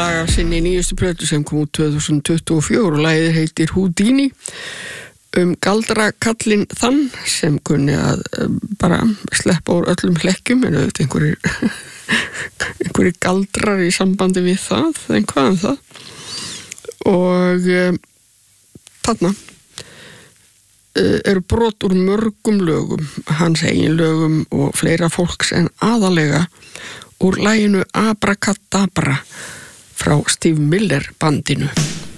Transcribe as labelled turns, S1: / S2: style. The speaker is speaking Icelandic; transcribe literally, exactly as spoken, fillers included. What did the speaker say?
S1: lag af sinni nýjustu plötu sem kom út tvö þúsund tuttugu og fjögur og lagið heitir Houdini um galdrakallinn þann sem kunni að um, bara sleppa úr öllum hlekkjum en auðvitað einhverjir einhverjir galdrar í sambandi við það, en hvað um það og um, þarna uh, eru brot úr mörgum lögum, hans eigin lögum og fleira fólks en aðalega úr laginu Abracadabra frá Steve Miller bandinu.